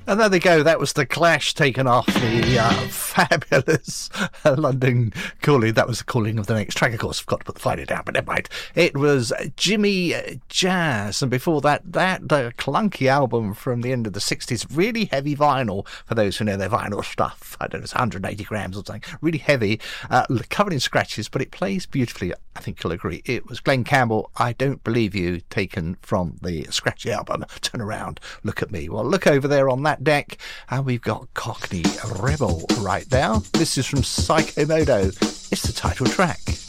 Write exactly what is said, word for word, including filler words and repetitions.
And there they go. That was The Clash taken off the uh, fabulous uh, London Calling. That was the Calling of the next track, of course. I've got to put the Friday down, but never mind. It was Jimmy Jazz. And before that, that the clunky album from the end of the sixties. Really heavy vinyl, for those who know their vinyl stuff. I don't know, it's one hundred eighty grams or something. Really heavy, uh, covered in scratches, but it plays beautifully. I think you'll agree. It was Glenn Campbell, I Don't Believe You, taken from the Scratchy album. Turn around, look at me. Well, look over there on that deck, and we've got Cockney Rebel right now. This is from Psycho Modo. It's the title track.